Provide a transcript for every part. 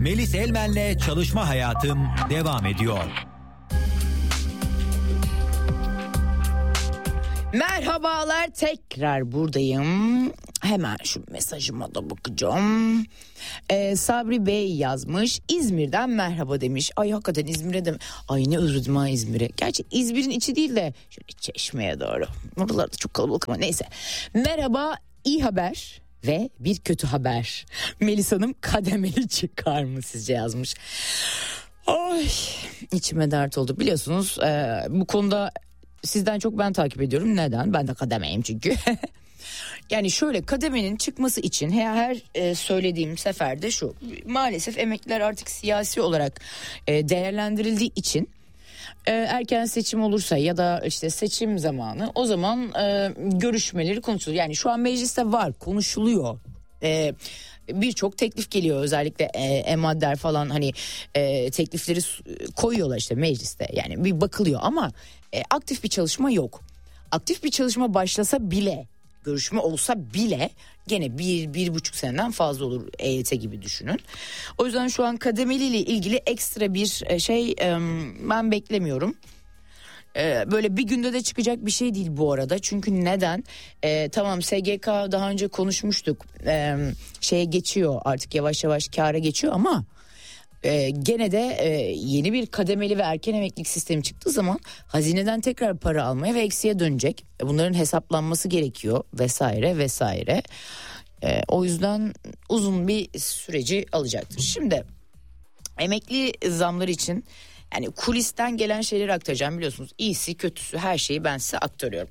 Melis Elmen'le Çalışma Hayatım devam ediyor. Merhabalar, tekrar buradayım. Hemen şu mesajıma da bakacağım. Sabri Bey yazmış. İzmir'den merhaba demiş. Ay hakikaten İzmir'e de... Ay ne özledim ha İzmir'e. Gerçi İzmir'in içi değil de şöyle Çeşme'ye doğru. Oralarda çok kalabalık ama neyse. Merhaba, iyi haber ve bir kötü haber. Melis Hanım kademeli çıkar mı sizce yazmış. Ay içime dert oldu. Biliyorsunuz bu konuda... Sizden çok ben takip ediyorum. Neden? Ben de kademeyim çünkü. Yani şöyle, kademenin çıkması için her söylediğim seferde şu. Maalesef emekliler artık siyasi olarak değerlendirildiği için erken seçim olursa ya da işte seçim zamanı, o zaman görüşmeleri konuşuluyor. Yani şu an mecliste var, konuşuluyor. Birçok teklif geliyor, özellikle Madder falan hani teklifleri koyuyorlar işte mecliste, yani bir bakılıyor ama aktif bir çalışma yok. Aktif bir çalışma başlasa bile, görüşme olsa bile gene 1-1,5 seneden fazla olur, EYT gibi düşünün. O yüzden şu an kademeliyle ilgili ekstra bir ben beklemiyorum. Böyle bir günde de çıkacak bir şey değil bu arada. Çünkü neden? Tamam, SGK daha önce konuşmuştuk. Şeye geçiyor artık, yavaş yavaş kâra geçiyor ama gene de yeni bir kademeli ve erken emeklilik sistemi çıktığı zaman hazineden tekrar para almaya ve eksiye dönecek. Bunların hesaplanması gerekiyor vesaire vesaire. O yüzden uzun bir süreci alacaktır. Şimdi emekli zamları için yani kulisten gelen şeyleri aktaracağım, biliyorsunuz. İyisi kötüsü her şeyi ben size aktarıyorum.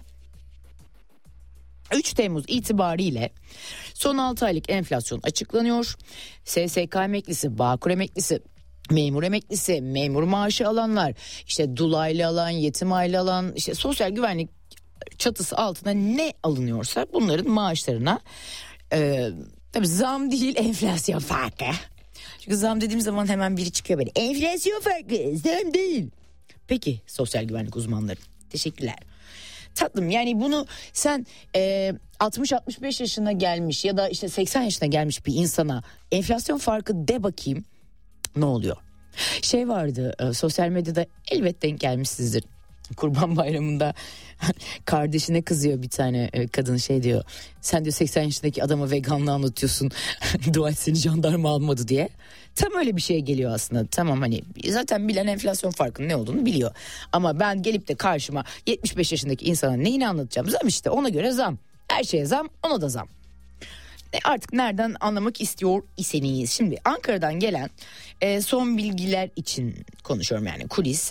3 Temmuz itibariyle son 6 aylık enflasyon açıklanıyor. SSK emeklisi, Bağkur emeklisi, memur emeklisi, memur maaşı alanlar, işte dul aile alan, yetim aile alan, işte sosyal güvenlik çatısı altında ne alınıyorsa bunların maaşlarına tabii zam değil, enflasyon farkı. Çünkü zam dediğim zaman hemen biri çıkıyor böyle. Enflasyon farkı, zam değil. Peki sosyal güvenlik uzmanları, teşekkürler. Tatlım, yani bunu sen 60-65 yaşına gelmiş ya da işte 80 yaşına gelmiş bir insana enflasyon farkı de bakayım, ne oluyor? Şey vardı, sosyal medyada elbet denk gelmişsizdir. Kurban Bayramı'nda kardeşine kızıyor bir tane kadın, şey diyor. Sen diyor 80 yaşındaki adama veganlığı anlatıyorsun. Dua et seni jandarma almadı diye. Tam öyle bir şeye geliyor aslında. Tamam, hani zaten bilen enflasyon farkının ne olduğunu biliyor. Ama ben gelip de karşıma 75 yaşındaki insana neyini anlatacağım? Zam işte, ona göre zam. Her şeye zam, ona da zam. Artık nereden anlamak istiyor iseniz. Şimdi Ankara'dan gelen son bilgiler için konuşuyorum, yani kulis.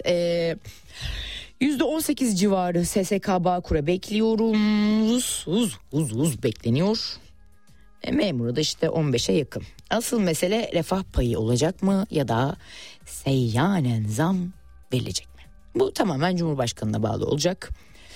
%18 civarı SSK Bağkur'a bekliyoruz. Uz bekleniyor. Memura da işte 15'e yakın. Asıl mesele refah payı olacak mı ya da seyyanen zam verilecek mi? Bu tamamen Cumhurbaşkanı'na bağlı olacak.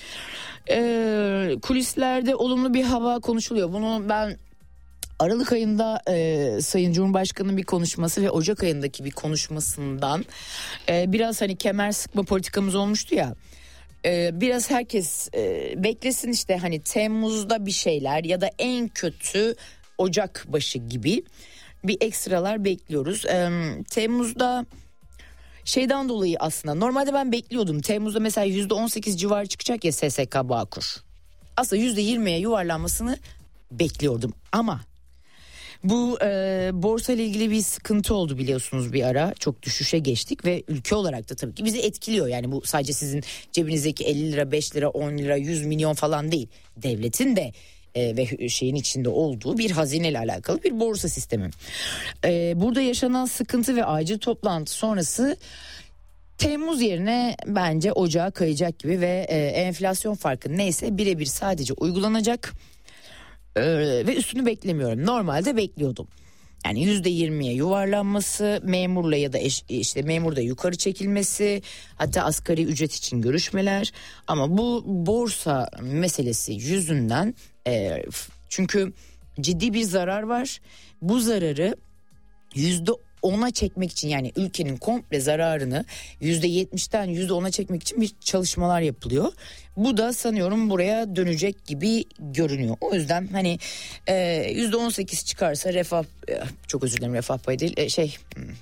Kulislerde olumlu bir hava konuşuluyor. Bunu ben Aralık ayında Sayın Cumhurbaşkanı'nın bir konuşması ve Ocak ayındaki bir konuşmasından biraz hani kemer sıkma politikamız olmuştu ya. Biraz herkes beklesin işte, hani Temmuz'da bir şeyler ya da en kötü Ocak başı gibi bir ekstralar bekliyoruz. Temmuz'da şeyden dolayı aslında normalde ben bekliyordum. Temmuz'da mesela %18 civarı çıkacak ya SSK Bağkur. Aslında %20'ye yuvarlanmasını bekliyordum ama bu borsa ile ilgili bir sıkıntı oldu biliyorsunuz, bir ara çok düşüşe geçtik ve ülke olarak da tabii ki bizi etkiliyor. Yani bu sadece sizin cebinizdeki 50 lira, 5 lira, 10 lira, 100 milyon falan değil. Devletin de ve şeyin içinde olduğu bir hazineyle alakalı bir borsa sistemi. Burada yaşanan sıkıntı ve acil toplantı sonrası Temmuz yerine bence Ocağa kayacak gibi ve enflasyon farkı neyse birebir sadece uygulanacak. Ve üstünü beklemiyorum. Normalde bekliyordum. Yani %20'ye yuvarlanması, memurla ya da işte memurda yukarı çekilmesi, hatta asgari ücret için görüşmeler. Ama bu borsa meselesi yüzünden çünkü ciddi bir zarar var. Bu zararı %10'a çekmek için, yani ülkenin komple zararını %70'ten %10'a çekmek için bir çalışmalar yapılıyor. Bu da sanıyorum buraya dönecek gibi görünüyor. O yüzden hani %18 çıkarsa refah, çok özür dilerim, refah payı değil,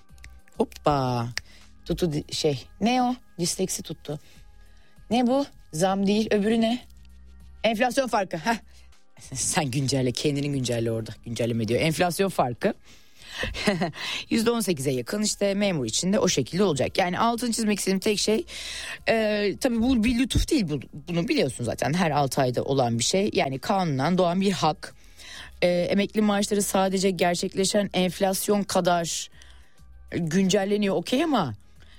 hoppa tuttu ne o, disleksi tuttu. Ne bu? Zam değil, öbürü ne? Enflasyon farkı. Heh. Sen güncelle, kendini güncelle orada. Güncelleme diyor. Enflasyon farkı. %18'e yakın, işte memur için de o şekilde olacak. Yani altını çizmek istediğim tek şey, tabii bu bir lütuf değil, bunu biliyorsun zaten, her 6 ayda olan bir şey. Yani kanunen doğan bir hak. Emekli maaşları sadece gerçekleşen enflasyon kadar güncelleniyor, okey, ama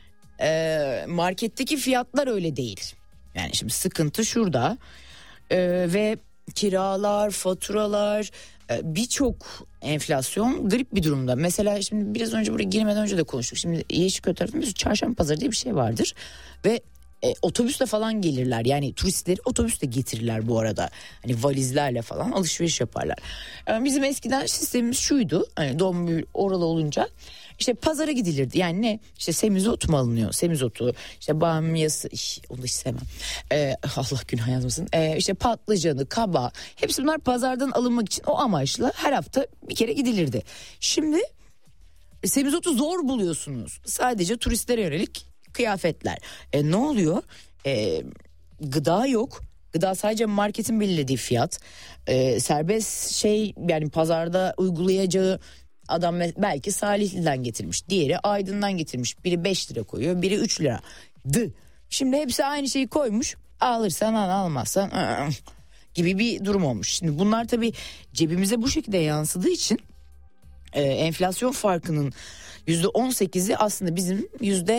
marketteki fiyatlar öyle değil. Yani şimdi sıkıntı şurada, ve kiralar, faturalar, birçok enflasyon garip bir durumda. Mesela şimdi biraz önce buraya girmeden önce de konuştuk. Şimdi Yeşilköy tarafında bir çarşamba pazarı diye bir şey vardır ve otobüsle falan gelirler. Yani turistleri otobüsle getirirler bu arada. Hani valizlerle falan alışveriş yaparlar. Bizim eskiden sistemimiz şuydu. Hani doğum büyü oralı olunca işte pazara gidilirdi. Yani ne? İşte semizotu mu alınıyor? Semizotu, işte bamyası, onu da hiç sevmem. Allah günah yazmasın. İşte patlıcanı, kaba, hepsi bunlar pazardan alınmak için o amaçla her hafta bir kere gidilirdi. Şimdi semizotu zor buluyorsunuz. Sadece turistlere yönelik kıyafetler. Ne oluyor? Gıda yok. Gıda sadece marketin belirlediği fiyat. Serbest yani pazarda uygulayacağı adam belki Salihli'den getirmiş, diğeri Aydın'dan getirmiş. Biri 5 lira koyuyor, biri 3 lira. Şimdi hepsi aynı şeyi koymuş. Alırsan al, almazsan gibi bir durum olmuş. Şimdi bunlar tabii cebimize bu şekilde yansıdığı için enflasyon farkının %18'i aslında bizim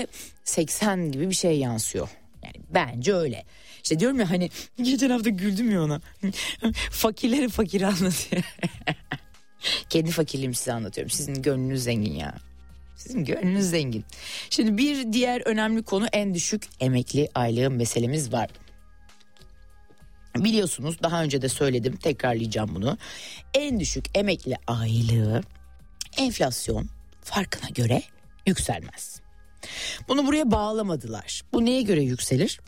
%80 gibi bir şey yansıyor. Yani bence öyle. İşte diyorum ya, hani geçen hafta güldüm ya ona. Fakirleri fakir anlatıyor. Kendi fakirliğimi size anlatıyorum. Sizin gönlünüz zengin ya. Sizin gönlünüz zengin. Şimdi bir diğer önemli konu, en düşük emekli aylığı meselemiz var. Biliyorsunuz, daha önce de söyledim, tekrarlayacağım bunu. En düşük emekli aylığı enflasyon farkına göre yükselmez. Bunu buraya bağlamadılar. Bu neye göre yükselir?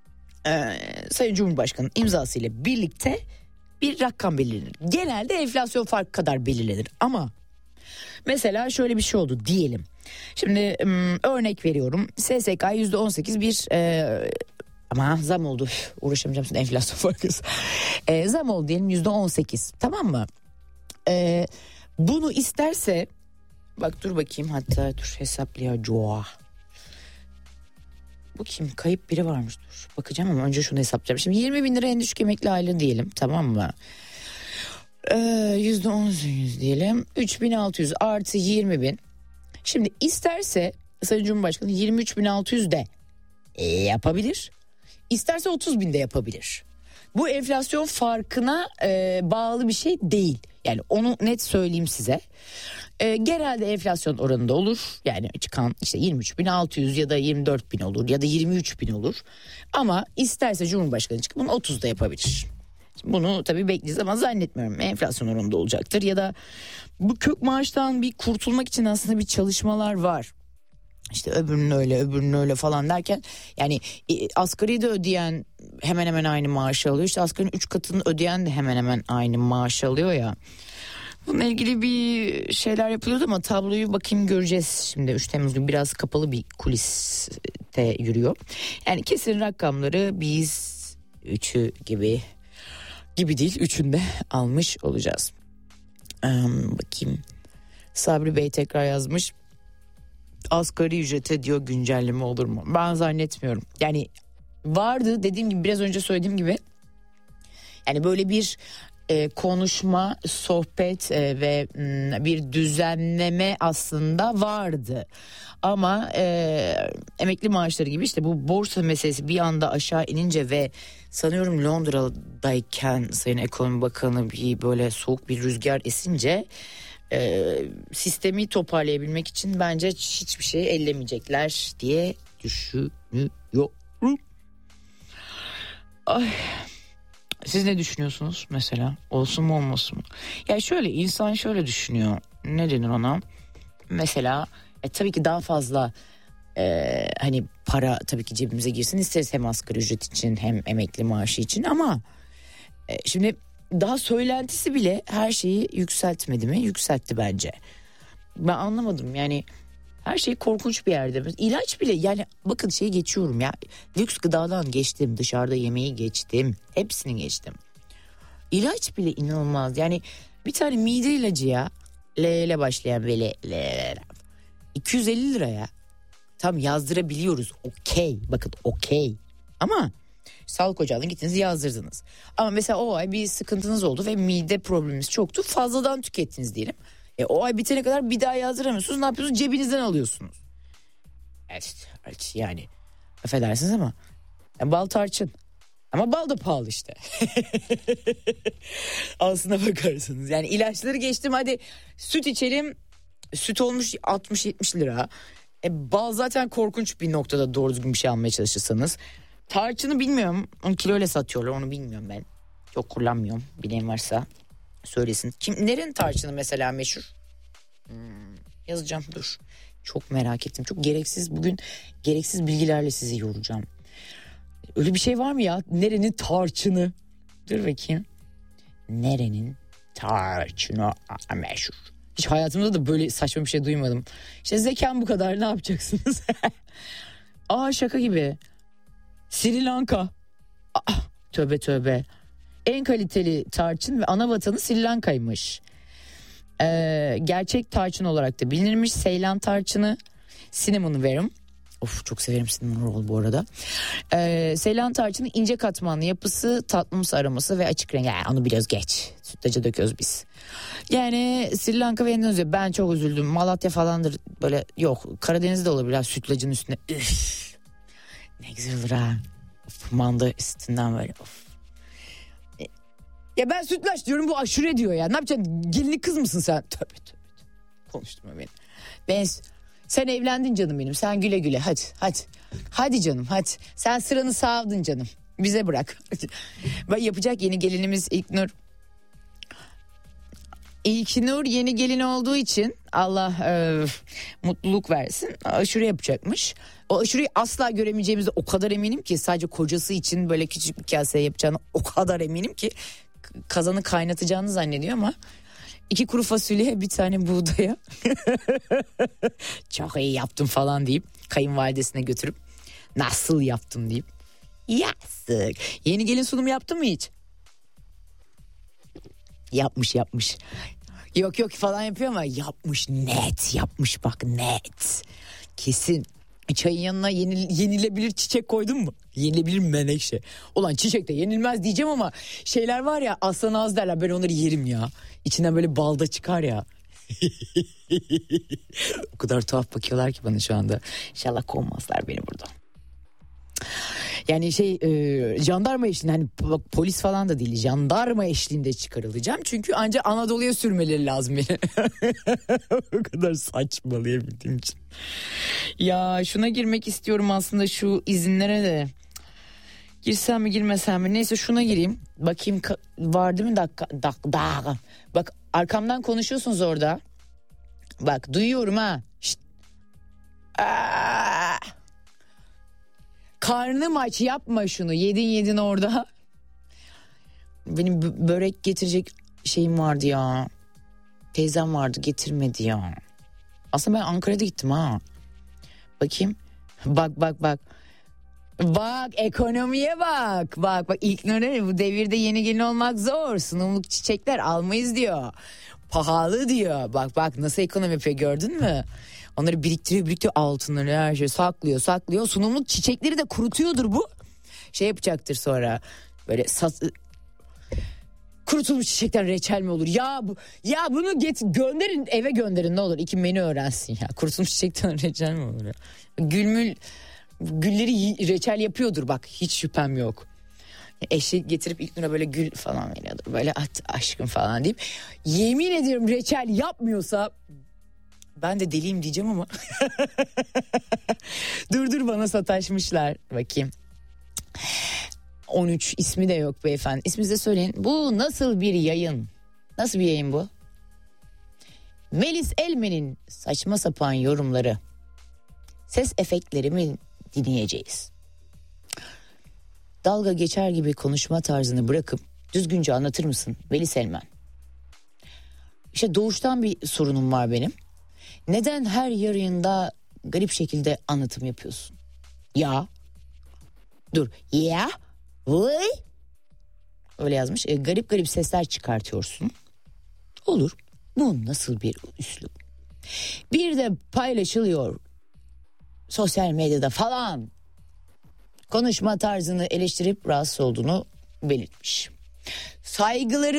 Sayın Cumhurbaşkanı'nın imzasıyla birlikte bir rakam belirlenir. Genelde enflasyon farkı kadar belirlenir ama mesela şöyle bir şey oldu diyelim. Şimdi örnek veriyorum. SSK %18 bir ama zam oldu. Uğraşamayacağım şimdi enflasyon farkı. Zam oldu diyelim %18, tamam mı? Bunu isterse, bak dur bakayım, hatta dur hesaplayacağım. Bu kim? Kayıp biri varmış, dur bakacağım ama önce şunu hesaplayacağım. Şimdi 20 bin lira en düşük emekli aylığı diyelim, tamam mı? %18 diyelim, 3600 artı 20 bin. Şimdi isterse Sayın Cumhurbaşkanı 23.600 de yapabilir. İsterse 30 bin de yapabilir. Bu enflasyon farkına bağlı bir şey değil. Yani onu net söyleyeyim size. Genelde enflasyon oranında olur. Yani çıkan işte 23.600 ya da 24.000 olur ya da 23.000 olur. Ama isterse Cumhurbaşkanı çıkıp bunu 30'da yapabilir. Bunu tabii bekleyeceğiz ama zannetmiyorum enflasyon oranında olacaktır. Ya da bu kök maaştan bir kurtulmak için aslında bir çalışmalar var. İşte öbürünün öyle falan derken, yani asgari de ödeyen hemen hemen aynı maaşı alıyor. İşte asgarinin 3 katını ödeyen de hemen hemen aynı maaşı alıyor ya. Bununla ilgili bir şeyler yapılıyordu ama tabloyu bakayım göreceğiz. Şimdi 3 Temmuz günü biraz kapalı bir kuliste yürüyor. Yani kesin rakamları biz 3'ü gibi değil, 3'ünü de almış olacağız. Bakayım. Sabri Bey tekrar yazmış. Asgari ücrete diyor güncelleme olur mu? Ben zannetmiyorum. Yani vardı, dediğim gibi, biraz önce söylediğim gibi. Yani böyle bir konuşma, sohbet ve bir düzenleme aslında vardı. Ama emekli maaşları gibi işte bu borsa meselesi bir anda aşağı inince ve sanıyorum Londra'dayken Sayın Ekonomi Bakanı bir böyle soğuk bir rüzgar esince sistemi toparlayabilmek için bence hiçbir şey ellemeyecekler diye düşünüyorum. Ay. Siz ne düşünüyorsunuz mesela? Olsun mu olmasın mı? Ya şöyle, insan şöyle düşünüyor. Ne denir ona? mesela tabii ki daha fazla hani para tabii ki cebimize girsin isteriz, hem asgari ücret için hem emekli maaşı için, ama şimdi daha söylentisi bile her şeyi yükseltmedi mi? Yükseltti bence. Ben anlamadım yani, her şey korkunç bir yerde. İlaç bile, yani bakın şeyi geçiyorum ya, lüks gıdadan geçtim, dışarıda yemeği geçtim, hepsini geçtim. İlaç bile inanılmaz yani, bir tane mide ilacı ya, L ile başlayan böyle 250 liraya. Tam yazdırabiliyoruz, okey, bakın okey, ama sağlık ocağına gittiniz yazdırdınız. Ama mesela o ay bir sıkıntınız oldu ve mide probleminiz çoktu, fazladan tükettiniz diyelim. O ay bitene kadar bir daha yazdıramıyorsunuz, ne yapıyorsunuz? Cebinizden alıyorsunuz. Evet yani affedersiniz ama bal tarçın. Ama bal da pahalı işte. Aslına bakarsanız. Yani ilaçları geçtim, hadi süt içelim. Süt olmuş 60-70 lira. Bal zaten korkunç bir noktada, doğru düzgün bir şey almaya çalışırsanız. Tarçını bilmiyorum. Onu kiloyla satıyorlar, onu bilmiyorum ben. Çok kullanmıyorum. Bilen varsa söylesin. Nerenin tarçını mesela meşhur? Yazacağım, dur. Çok merak ettim. Çok gereksiz, bugün gereksiz bilgilerle sizi yoracağım. Öyle bir şey var mı ya? Nerenin tarçını? Dur bakayım. Nerenin tarçını meşhur? Hiç hayatımda da böyle saçma bir şey duymadım. İşte zekam bu kadar, ne yapacaksınız? Şaka gibi. Sri Lanka. Tövbe. En kaliteli tarçın ve ana vatanı Sri Lanka'ymış. Gerçek tarçın olarak da bilinirmiş. Seylan tarçını, cinnamon verum. Of, çok severim cinnamon roll bu arada. Seylan tarçını ince katmanlı yapısı, tatlımsı aroması ve açık rengi. Yani onu biraz geç. Sütlaca döküyoruz biz. Yani Sri Lanka ve Endonezya, ben çok üzüldüm. Malatya falandır böyle, yok. Karadeniz'de olabilir sütlacın üstüne. Üff, ne güzel olur ha. Of, manda üstünden böyle. Of. Ya ben sütlaç diyorum, bu aşure diyor ya. Ne yapacaksın? Gelinlik kız mısın sen? Tövbe. Konuşturma beni. Sen evlendin canım benim. Sen güle güle hadi. Hadi canım hadi. Sen sıranı sağladın canım. Bize bırak. Yapacak yeni gelinimiz İlknur. İlknur yeni gelin olduğu için Allah mutluluk versin, aşure yapacakmış. O aşureyi asla göremeyeceğimize o kadar eminim ki, sadece kocası için böyle küçük bir kaseye yapacağını o kadar eminim ki, kazanı kaynatacağını zannediyor ama 2 kuru fasulye, bir tane buğdaya çok iyi yaptım falan deyip kayınvalidesine götürüp nasıl yaptım deyip yazık. Yeni gelin sunumu yaptın mı hiç? Yapmış. Yok falan yapıyor ama yapmış, net yapmış, bak net. Kesin. Çayın yanına yenilebilir çiçek koydun mu? Yenilebilir menekşe. Ulan çiçek de yenilmez diyeceğim ama şeyler var ya, aslan ağız derler, ben onları yerim ya. İçinden böyle balda çıkar ya. O kadar tuhaf bakıyorlar ki bana şu anda. İnşallah kovmazlar beni burada. Yani jandarma eşliğinde, hani polis falan da değil, jandarma eşliğinde çıkarılacağım. Çünkü ancak Anadolu'ya sürmeleri lazım beni. O kadar saçmalayabildiğim için. Ya şuna girmek istiyorum aslında, şu izinlere de. Girsem mi girmesem mi? Neyse şuna gireyim. Bakayım var değil mi dakika. Bak arkamdan konuşuyorsunuz orada. Bak duyuyorum ha. Şşt. Karnım aç, yapma şunu. Yedin orada. Benim börek getirecek şeyim vardı ya. Teyzem vardı, getirmedi ya. Aslında ben Ankara'da gittim ha. Bakayım. Bak. Bak ekonomiye bak. Bak İlknur, bu devirde yeni gelin olmak zor. Sunumluk çiçekler almayız diyor. Pahalı diyor. Bak nasıl ekonomi yapıyor, gördün mü? Onları biriktiriyor altınları, her şeyi saklıyor. Sunumluk çiçekleri de kurutuyordur bu. Şey yapacaktır sonra. Böyle kurutulmuş çiçekten reçel mi olur? Ya bunu gönderin, eve gönderin ne olur. 2 menü öğrensin ya. Kurutulmuş çiçekten reçel mi olur ya? Gülleri reçel yapıyordur bak, hiç şüphem yok. Eşi getirip İlknur'a böyle gül falan veriyordur. Böyle at aşkım falan deyip. Yemin ediyorum reçel yapmıyorsa ben de deliyim diyeceğim ama. dur bana sataşmışlar. Bakayım. 13 ismi de yok beyefendi. İsminizi de söyleyin. Bu nasıl bir yayın? Nasıl bir yayın bu? Melis Elmen'in saçma sapan yorumları, ses efektleri mi dinleyeceğiz? Dalga geçer gibi konuşma tarzını bırakıp düzgünce anlatır mısın Melis Elmen? İşte doğuştan bir sorunum var benim. Neden her yayında garip şekilde anlatım yapıyorsun? Ya. Dur. Ya. Vay. Öyle yazmış. Garip garip sesler çıkartıyorsun. Olur. Bu nasıl bir üslup? Bir de paylaşılıyor sosyal medyada falan. Konuşma tarzını eleştirip rahatsız olduğunu belirtmiş. Saygıları